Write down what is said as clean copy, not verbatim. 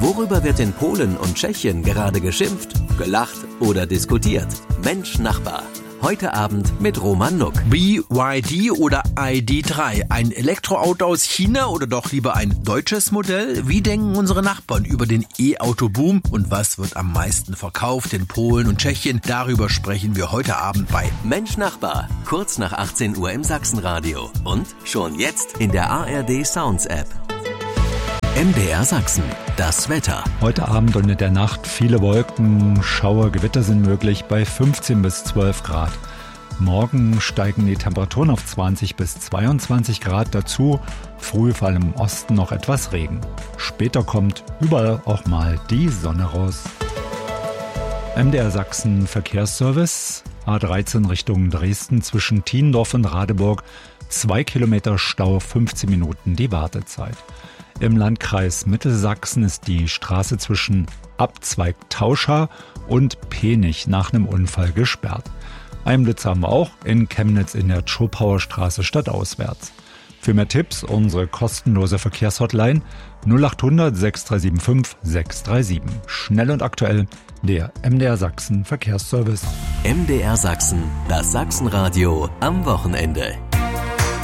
Worüber wird in Polen und Tschechien gerade geschimpft, gelacht oder diskutiert? Mensch Nachbar. Heute Abend mit Roman Nuck. BYD oder ID.3? Ein Elektroauto aus China oder doch lieber ein deutsches Modell? Wie denken unsere Nachbarn über den E-Auto-Boom? Und was wird am meisten verkauft in Polen und Tschechien? Darüber sprechen wir heute Abend bei Mensch Nachbar. Kurz nach 18 Uhr im Sachsenradio. Und schon jetzt in der ARD Sounds App. MDR Sachsen. Das Wetter. Heute Abend und in der Nacht viele Wolken, Schauer, Gewitter sind möglich bei 15 bis 12 Grad. Morgen steigen die Temperaturen auf 20 bis 22 Grad dazu. Früh vor allem im Osten noch etwas Regen. Später kommt überall auch mal die Sonne raus. MDR Sachsen Verkehrsservice. A13 Richtung Dresden zwischen Tiendorf und Radeburg. 2 Kilometer Stau, 15 Minuten die Wartezeit. Im Landkreis Mittelsachsen ist die Straße zwischen Abzweig Tauscha und Penich nach einem Unfall gesperrt. Einen Blitz haben wir auch in Chemnitz in der Tschopauer Straße stadtauswärts. Für mehr Tipps unsere kostenlose Verkehrshotline 0800 6375 637. Schnell und aktuell der MDR Sachsen Verkehrsservice. MDR Sachsen, das Sachsenradio am Wochenende.